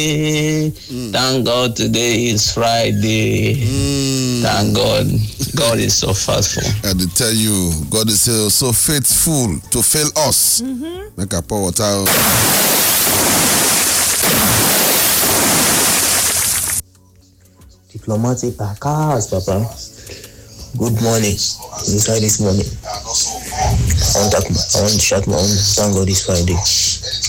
Thank God today is Friday. Thank God. God is so faithful. I tell you, God is so faithful to fail us. Make a pour water. Diplomatic cars, Papa. Good morning. Inside this morning, I want to shout my own. Thank God it's Friday.